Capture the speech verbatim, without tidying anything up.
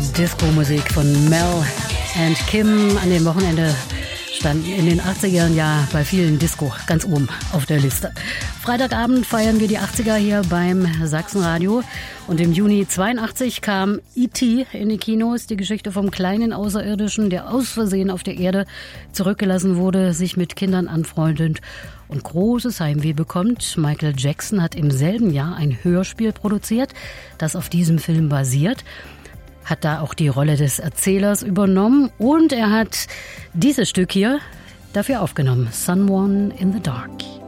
Disco-Musik von Mel and Kim. An dem Wochenende standen in den achtzigern ja bei vielen Disco ganz oben auf der Liste. Freitagabend feiern wir die achtziger hier beim Sachsenradio. Und im Juni zweiundachtzig kam E T in die Kinos. Die Geschichte vom kleinen Außerirdischen, der aus Versehen auf der Erde zurückgelassen wurde, sich mit Kindern anfreundet und großes Heimweh bekommt. Michael Jackson hat im selben Jahr ein Hörspiel produziert, das auf diesem Film basiert. Hat da auch die Rolle des Erzählers übernommen und er hat dieses Stück hier dafür aufgenommen. Someone in the Dark.